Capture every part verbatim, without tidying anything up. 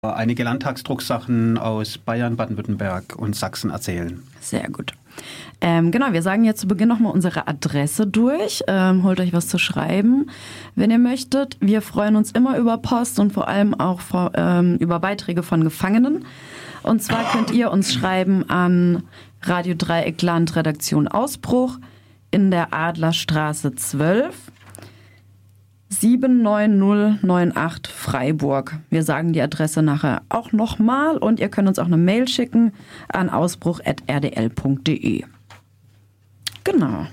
einige Landtagsdrucksachen aus Bayern, Baden-Württemberg und Sachsen erzählen. Sehr gut. Ähm, genau, wir sagen jetzt zu Beginn nochmal unsere Adresse durch. Ähm, holt euch was zu schreiben, wenn ihr möchtet. Wir freuen uns immer über Post und vor allem auch vor, ähm, über Beiträge von Gefangenen. Und zwar könnt ihr uns schreiben an Radio Dreieckland, Redaktion Ausbruch in der Adlerstraße zwölf, sieben neun null neun acht Freiburg. Wir sagen die Adresse nachher auch nochmal und ihr könnt uns auch eine Mail schicken an ausbruch at r d l punkt d e. Genau.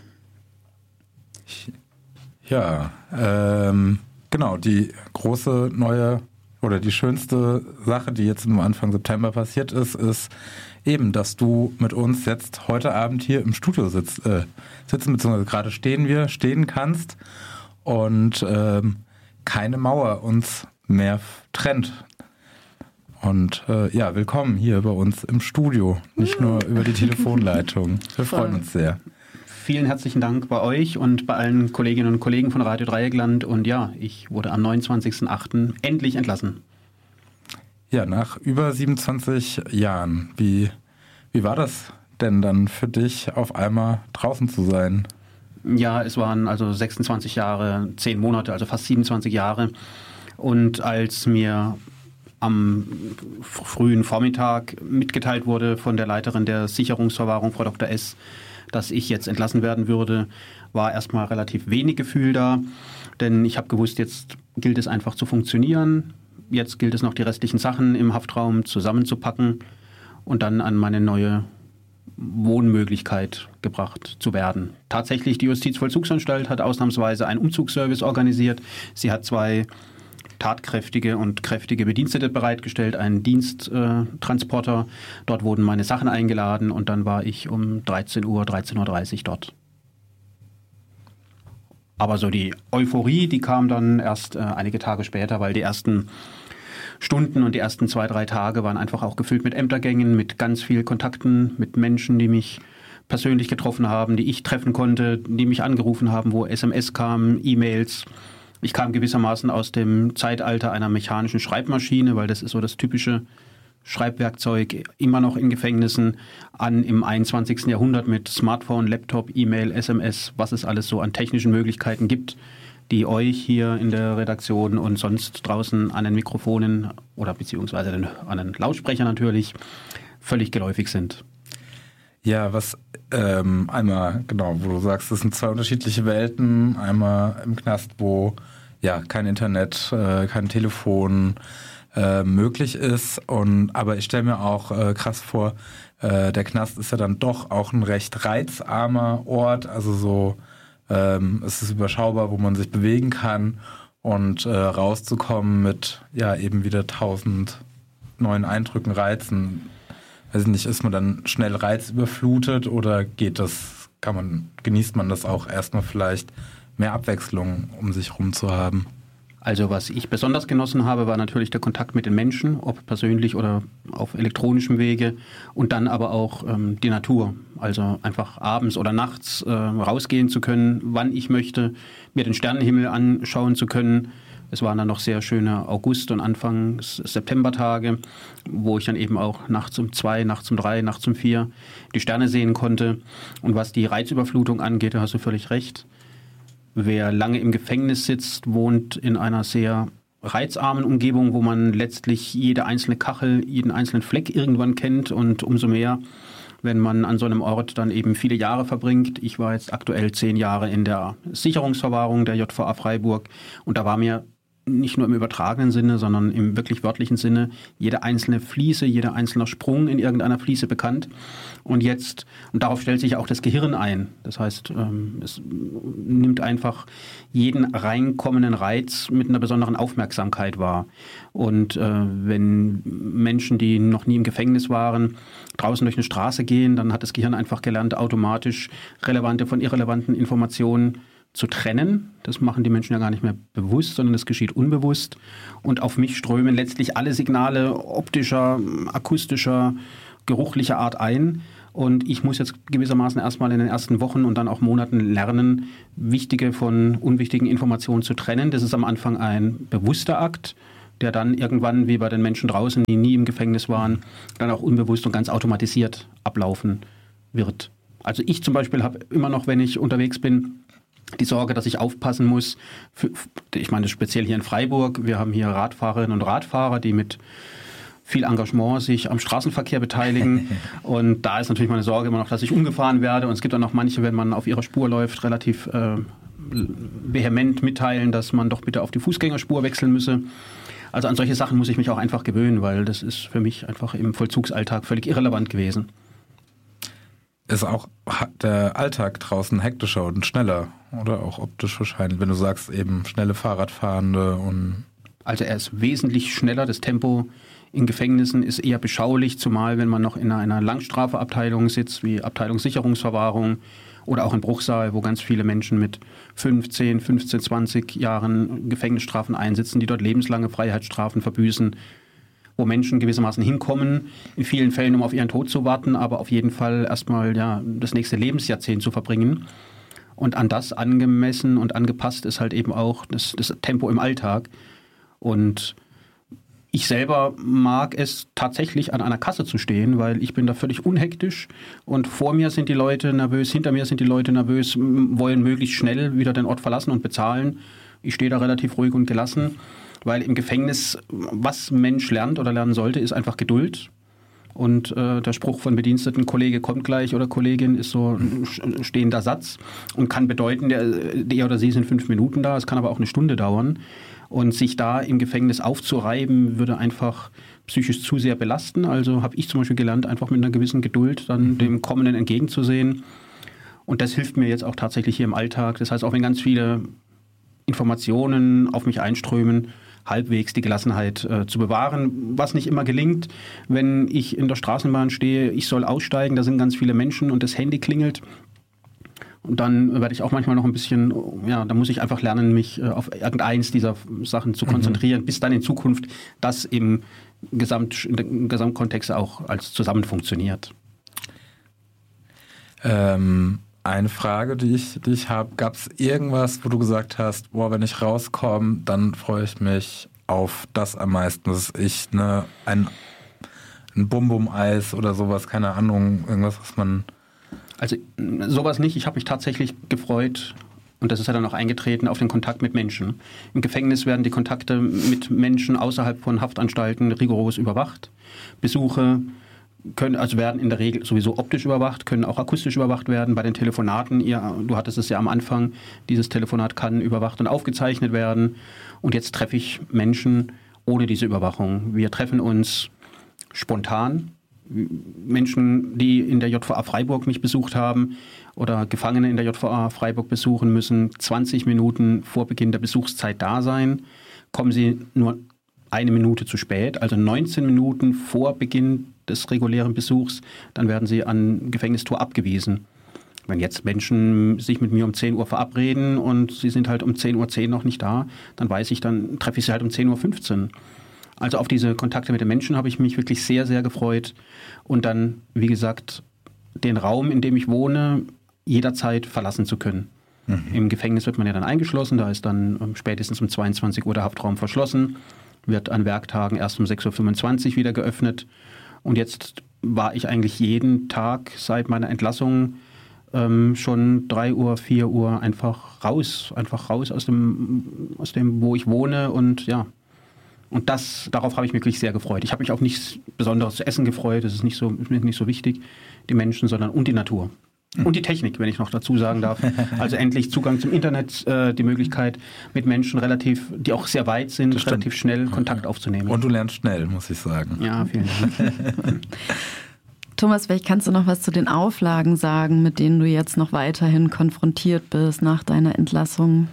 Ja, ähm, genau, die große neue oder die schönste Sache, die jetzt am Anfang September passiert ist, ist eben, dass du mit uns jetzt heute Abend hier im Studio sitzt, äh, sitzen, beziehungsweise gerade stehen wir, stehen kannst und ähm, keine Mauer uns mehr trennt. Und äh, ja, willkommen hier bei uns im Studio, nicht nur über die Telefonleitung. Wir freuen uns sehr. Vielen herzlichen Dank bei euch und bei allen Kolleginnen und Kollegen von Radio Dreieckland. Und ja, ich wurde am neunundzwanzigsten achten endlich entlassen. Ja, nach über siebenundzwanzig Jahren. Wie, wie war das denn dann für dich, auf einmal draußen zu sein? Ja, es waren also sechsundzwanzig Jahre, zehn Monate, also fast siebenundzwanzig Jahre. Und als mir am frühen Vormittag mitgeteilt wurde von der Leiterin der Sicherungsverwahrung, Frau Doktor S., dass ich jetzt entlassen werden würde, war erstmal relativ wenig Gefühl da. Denn ich habe gewusst, jetzt gilt es einfach zu funktionieren. Jetzt gilt es noch, die restlichen Sachen im Haftraum zusammenzupacken und dann an meine neue Wohnmöglichkeit gebracht zu werden. Tatsächlich, die Justizvollzugsanstalt hat ausnahmsweise einen Umzugsservice organisiert. Sie hat zwei tatkräftige und kräftige Bedienstete bereitgestellt, einen Diensttransporter. Äh, Dort wurden meine Sachen eingeladen und dann war ich um dreizehn Uhr, dreizehn Uhr dreißig dort. Aber so die Euphorie, die kam dann erst äh, einige Tage später, weil die ersten Stunden und die ersten zwei, drei Tage waren einfach auch gefüllt mit Ämtergängen, mit ganz vielen Kontakten, mit Menschen, die mich persönlich getroffen haben, die ich treffen konnte, die mich angerufen haben, wo S M S kamen, E-Mails. Ich kam gewissermaßen aus dem Zeitalter einer mechanischen Schreibmaschine, weil das ist so das typische Schreibwerkzeug, immer noch in Gefängnissen, an im einundzwanzigsten Jahrhundert mit Smartphone, Laptop, E-Mail, S M S, was es alles so an technischen Möglichkeiten gibt, die euch hier in der Redaktion und sonst draußen an den Mikrofonen oder beziehungsweise an den Lautsprechern natürlich völlig geläufig sind. Ja, was ähm, einmal, genau, wo du sagst, das sind zwei unterschiedliche Welten. Einmal im Knast, wo ja kein Internet, äh, kein Telefon äh, möglich ist. Und aber ich stelle mir auch äh, krass vor, äh, der Knast ist ja dann doch auch ein recht reizarmer Ort. Also so, ähm, es ist überschaubar, wo man sich bewegen kann und äh, rauszukommen mit ja eben wieder tausend neuen Eindrücken, Reizen. Weiß ich nicht, ist man dann schnell reizüberflutet oder geht das, kann man, genießt man das auch erstmal vielleicht mehr Abwechslung um sich rum zu haben? Also was ich besonders genossen habe, war natürlich der Kontakt mit den Menschen, ob persönlich oder auf elektronischem Wege und dann aber auch ähm, die Natur. Also einfach abends oder nachts äh, rausgehen zu können, wann ich möchte, mir den Sternenhimmel anschauen zu können. Es waren dann noch sehr schöne August- und Anfangs-Septembertage, wo ich dann eben auch nachts um zwei, nachts um drei, nachts um vier die Sterne sehen konnte. Und was die Reizüberflutung angeht, da hast du völlig recht. Wer lange im Gefängnis sitzt, wohnt in einer sehr reizarmen Umgebung, wo man letztlich jede einzelne Kachel, jeden einzelnen Fleck irgendwann kennt und umso mehr, wenn man an so einem Ort dann eben viele Jahre verbringt. Ich war jetzt aktuell zehn Jahre in der Sicherungsverwahrung der J V A Freiburg und da war mir nicht nur im übertragenen Sinne, sondern im wirklich wörtlichen Sinne jede einzelne Fliese, jeder einzelne Sprung in irgendeiner Fliese bekannt. Und jetzt, und darauf stellt sich auch das Gehirn ein. Das heißt, es nimmt einfach jeden reinkommenden Reiz mit einer besonderen Aufmerksamkeit wahr. Und äh, wenn Menschen, die noch nie im Gefängnis waren, draußen durch eine Straße gehen, dann hat das Gehirn einfach gelernt, automatisch relevante von irrelevanten Informationen zu trennen. Das machen die Menschen ja gar nicht mehr bewusst, sondern das geschieht unbewusst. Und auf mich strömen letztlich alle Signale optischer, akustischer, geruchlicher Art ein. Und ich muss jetzt gewissermaßen erstmal in den ersten Wochen und dann auch Monaten lernen, wichtige von unwichtigen Informationen zu trennen. Das ist am Anfang ein bewusster Akt. der dann irgendwann, wie bei den Menschen draußen, die nie im Gefängnis waren, dann auch unbewusst und ganz automatisiert ablaufen wird. Also ich zum Beispiel habe immer noch, wenn ich unterwegs bin, die Sorge, dass ich aufpassen muss. Für, ich meine speziell hier in Freiburg, wir haben hier Radfahrerinnen und Radfahrer, die mit viel Engagement sich am Straßenverkehr beteiligen. Und da ist natürlich meine Sorge immer noch, dass ich umgefahren werde. Und es gibt dann noch manche, wenn man auf ihrer Spur läuft, relativ äh, vehement mitteilen, dass man doch bitte auf die Fußgängerspur wechseln müsse. Also an solche Sachen muss ich mich auch einfach gewöhnen, weil das ist für mich einfach im Vollzugsalltag völlig irrelevant gewesen. Ist auch der Alltag draußen hektischer und schneller oder auch optisch wahrscheinlich, wenn du sagst eben schnelle Fahrradfahrende und... Also er ist wesentlich schneller, das Tempo in Gefängnissen ist eher beschaulich, zumal wenn man noch in einer Langstrafeabteilung sitzt, wie Abteilung Sicherungsverwahrung oder auch in Bruchsal, wo ganz viele Menschen mit fünfzehn, fünfzehn, zwanzig Jahren Gefängnisstrafen einsitzen, die dort lebenslange Freiheitsstrafen verbüßen, wo Menschen gewissermaßen hinkommen, in vielen Fällen, um auf ihren Tod zu warten, aber auf jeden Fall erstmal ja, das nächste Lebensjahrzehnt zu verbringen. Und an das angemessen und angepasst ist halt eben auch das, das Tempo im Alltag. Und ich selber mag es tatsächlich, an einer Kasse zu stehen, weil ich bin da völlig unhektisch und vor mir sind die Leute nervös, hinter mir sind die Leute nervös, wollen möglichst schnell wieder den Ort verlassen und bezahlen. Ich stehe da relativ ruhig und gelassen, weil im Gefängnis, was ein Mensch lernt oder lernen sollte, ist einfach Geduld. Und äh, der Spruch von Bediensteten, Kollege kommt gleich oder Kollegin, ist so ein stehender Satz und kann bedeuten, der, der oder sie sind fünf Minuten da, es kann aber auch eine Stunde dauern. Und sich da im Gefängnis aufzureiben, würde einfach psychisch zu sehr belasten. Also habe ich zum Beispiel gelernt, einfach mit einer gewissen Geduld dann dem Kommenden entgegenzusehen. Und das hilft mir jetzt auch tatsächlich hier im Alltag. Das heißt, auch wenn ganz viele Informationen auf mich einströmen, halbwegs die Gelassenheit äh, zu bewahren, was nicht immer gelingt. Wenn ich in der Straßenbahn stehe, ich soll aussteigen, da sind ganz viele Menschen und das Handy klingelt. Und dann werde ich auch manchmal noch ein bisschen, ja, da muss ich einfach lernen, mich auf irgendeins dieser Sachen zu konzentrieren, mhm. bis dann in Zukunft das im, Gesamt, im Gesamtkontext auch als zusammen funktioniert. Ähm, eine Frage, die ich, die ich habe, gab es irgendwas, wo du gesagt hast, boah, wenn ich rauskomme, dann freue ich mich auf das am meisten. Das ist ich, ne, ein, ein Bum-Bum-Eis oder sowas, keine Ahnung, irgendwas, was man... Also sowas nicht. Ich habe mich tatsächlich gefreut, und das ist ja dann auch eingetreten, auf den Kontakt mit Menschen. Im Gefängnis werden die Kontakte mit Menschen außerhalb von Haftanstalten rigoros überwacht. Besuche können, also werden in der Regel sowieso optisch überwacht, können auch akustisch überwacht werden. Bei den Telefonaten, ihr, du hattest es ja am Anfang, dieses Telefonat kann überwacht und aufgezeichnet werden. Und jetzt treffe ich Menschen ohne diese Überwachung. Wir treffen uns spontan. Menschen, die in der J V A Freiburg mich besucht haben oder Gefangene in der J V A Freiburg besuchen, müssen zwanzig Minuten vor Beginn der Besuchszeit da sein. Kommen sie nur eine Minute zu spät, also neunzehn Minuten vor Beginn des regulären Besuchs, dann werden sie an Gefängnistor abgewiesen. Wenn jetzt Menschen sich mit mir um zehn Uhr verabreden und sie sind halt um zehn Uhr zehn noch nicht da, dann weiß ich, dann treffe ich sie halt um zehn Uhr fünfzehn. Also auf diese Kontakte mit den Menschen habe ich mich wirklich sehr, sehr gefreut. Und dann, wie gesagt, den Raum, in dem ich wohne, jederzeit verlassen zu können. Mhm. Im Gefängnis wird man ja dann eingeschlossen, da ist dann spätestens um zweiundzwanzig Uhr der Haftraum verschlossen, wird an Werktagen erst um sechs Uhr fünfundzwanzig wieder geöffnet. Und jetzt war ich eigentlich jeden Tag seit meiner Entlassung ähm, schon drei Uhr, vier Uhr einfach raus, einfach raus aus dem, aus dem, wo ich wohne und ja, Und das, darauf habe ich mich wirklich sehr gefreut. Ich habe mich auf nichts Besonderes zu essen gefreut. Das ist nicht so, ist mir nicht so wichtig, die Menschen, sondern und die Natur. Und die Technik, wenn ich noch dazu sagen darf. Also endlich Zugang zum Internet, äh, die Möglichkeit, mit Menschen relativ, die auch sehr weit sind, relativ schnell Kontakt aufzunehmen. Und du lernst schnell, muss ich sagen. Ja, vielen Dank. Thomas, vielleicht kannst du noch was zu den Auflagen sagen, mit denen du jetzt noch weiterhin konfrontiert bist nach deiner Entlassung?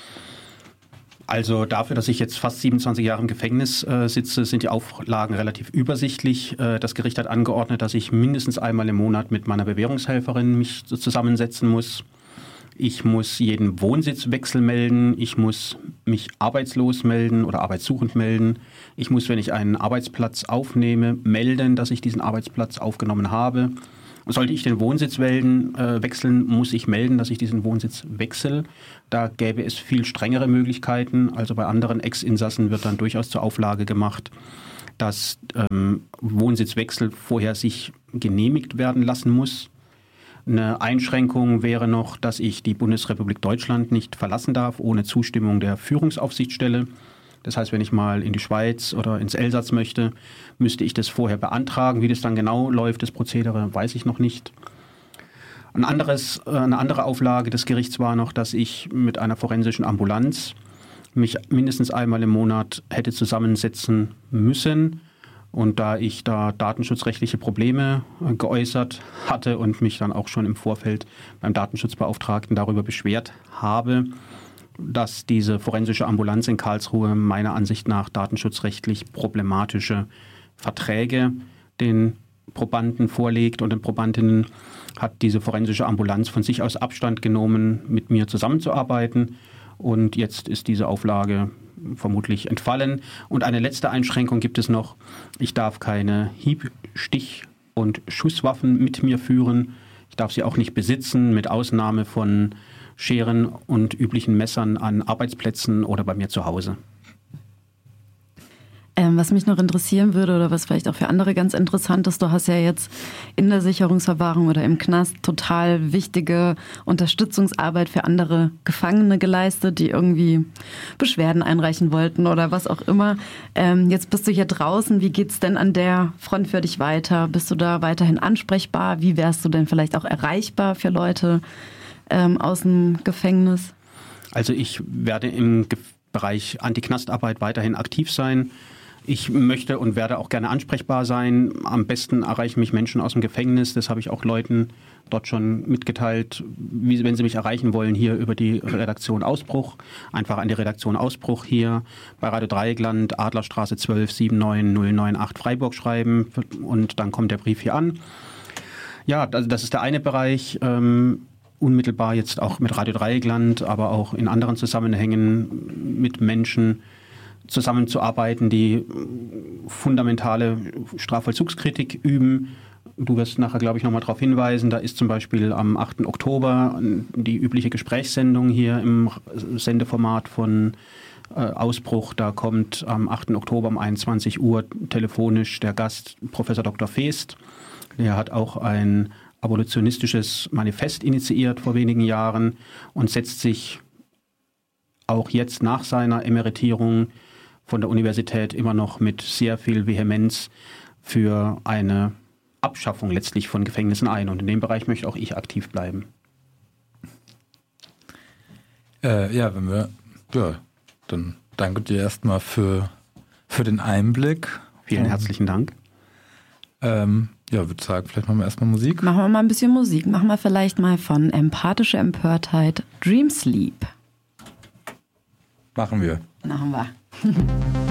Also dafür, dass ich jetzt fast siebenundzwanzig Jahre im Gefängnis äh, sitze, sind die Auflagen relativ übersichtlich. Äh, das Gericht hat angeordnet, dass ich mindestens einmal im Monat mit meiner Bewährungshelferin mich so zusammensetzen muss. Ich muss jeden Wohnsitzwechsel melden. Ich muss mich arbeitslos melden oder arbeitssuchend melden. Ich muss, wenn ich einen Arbeitsplatz aufnehme, melden, dass ich diesen Arbeitsplatz aufgenommen habe. Sollte ich den Wohnsitz wählen, äh, wechseln, muss ich melden, dass ich diesen Wohnsitz wechsle. Da gäbe es viel strengere Möglichkeiten. Also bei anderen Ex-Insassen wird dann durchaus zur Auflage gemacht, dass ähm, Wohnsitzwechsel vorher sich genehmigt werden lassen muss. Eine Einschränkung wäre noch, dass ich die Bundesrepublik Deutschland nicht verlassen darf ohne Zustimmung der Führungsaufsichtsstelle. Das heißt, wenn ich mal in die Schweiz oder ins Elsass möchte, müsste ich das vorher beantragen. Wie das dann genau läuft, das Prozedere, weiß ich noch nicht. Ein anderes, eine andere Auflage des Gerichts war noch, dass ich mit einer forensischen Ambulanz mich mindestens einmal im Monat hätte zusammensetzen müssen. Und da ich da datenschutzrechtliche Probleme geäußert hatte und mich dann auch schon im Vorfeld beim Datenschutzbeauftragten darüber beschwert habe, dass diese forensische Ambulanz in Karlsruhe meiner Ansicht nach datenschutzrechtlich problematische Verträge den Probanden vorlegt und den Probandinnen, hat diese forensische Ambulanz von sich aus Abstand genommen, mit mir zusammenzuarbeiten. Und jetzt ist diese Auflage vermutlich entfallen. Und eine letzte Einschränkung gibt es noch. Ich darf keine Hieb-, Stich- und Schusswaffen mit mir führen. Ich darf sie auch nicht besitzen, mit Ausnahme von Scheren und üblichen Messern an Arbeitsplätzen oder bei mir zu Hause. Ähm, was mich noch interessieren würde oder was vielleicht auch für andere ganz interessant ist, du hast ja jetzt in der Sicherungsverwahrung oder im Knast total wichtige Unterstützungsarbeit für andere Gefangene geleistet, die irgendwie Beschwerden einreichen wollten oder was auch immer. Ähm, jetzt bist du hier draußen. Wie geht's denn an der Front für dich weiter? Bist du da weiterhin ansprechbar? Wie wärst du denn vielleicht auch erreichbar für Leute ähm, aus dem Gefängnis? Also ich werde im Ge- Bereich Anti-Knastarbeit weiterhin aktiv sein. Ich möchte und werde auch gerne ansprechbar sein. Am besten erreichen mich Menschen aus dem Gefängnis. Das habe ich auch Leuten dort schon mitgeteilt, wie, wenn sie mich erreichen wollen, hier über die Redaktion Ausbruch. Einfach an die Redaktion Ausbruch hier bei Radio Dreieckland, Adlerstraße zwölf sieben neun null neun acht Freiburg schreiben und dann kommt der Brief hier an. Ja, das ist der eine Bereich. Ähm, unmittelbar jetzt auch mit Radio Dreieckland, aber auch in anderen Zusammenhängen mit Menschen zusammenzuarbeiten, die fundamentale Strafvollzugskritik üben. Du wirst nachher, glaube ich, nochmal darauf hinweisen. Da ist zum Beispiel am achten Oktober die übliche Gesprächssendung hier im Sendeformat von äh, Ausbruch. Da kommt am achten Oktober um einundzwanzig Uhr telefonisch der Gast Professor Doktor Feest. Der hat auch ein abolitionistisches Manifest initiiert vor wenigen Jahren und setzt sich auch jetzt nach seiner Emeritierung von der Universität immer noch mit sehr viel Vehemenz für eine Abschaffung letztlich von Gefängnissen ein. Und in dem Bereich möchte auch ich aktiv bleiben. Äh, ja, wenn wir, ja, dann danke dir erstmal für, für den Einblick. Vielen herzlichen Dank. Ähm, ja, würde sagen, vielleicht machen wir erstmal Musik. Machen wir mal ein bisschen Musik. Machen wir vielleicht mal von Empathische Empörtheit Dream Sleep. Machen wir. Machen wir.